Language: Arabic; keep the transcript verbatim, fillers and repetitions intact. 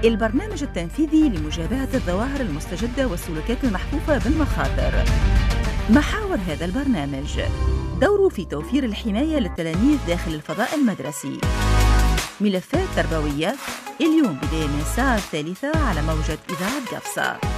البرنامج التنفيذي لمجابهة الظواهر المستجدة والسلوكيات المحفوفة بالمخاطر. محاور هذا البرنامج: دوره في توفير الحماية للتلاميذ داخل الفضاء المدرسي. ملفات تربوية، اليوم بداية من الساعة الثالثة على موجة إذاعة قفصة.